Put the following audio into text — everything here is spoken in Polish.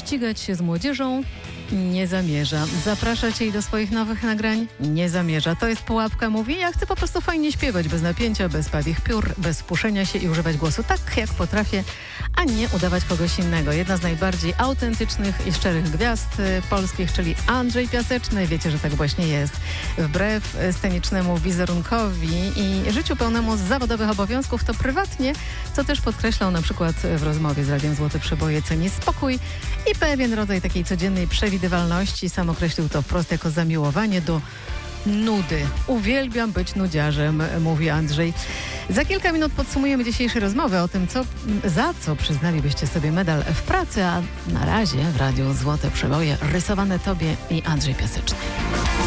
ścigać się z młodzieżą? Nie zamierza. Zapraszać jej do swoich nowych nagrań? Nie zamierza. To jest pułapka, mówi. Ja chcę po prostu fajnie śpiewać, bez napięcia, bez padich piór, bez spuszczenia się i używać głosu tak, jak potrafię, a nie udawać kogoś innego. Jedna z najbardziej autentycznych i szczerych gwiazd polskich, czyli Andrzej Piaseczny. Wiecie, że tak właśnie jest. Wbrew scenicznemu wizerunkowi i życiu pełnemu zawodowych obowiązków, to prywatnie, co też podkreślał na przykład w rozmowie z Radiem Złote Przeboje, ceni spokój i pewien rodzaj takiej codziennej przewidywalności. Sam określił to wprost jako zamiłowanie do nudy. Uwielbiam być nudziarzem, mówi Andrzej. Za kilka minut podsumujemy dzisiejsze rozmowy o tym, za co przyznalibyście sobie medal w pracy, a na razie w Radiu Złote Przeboje rysowane tobie i Andrzej Piaseczny.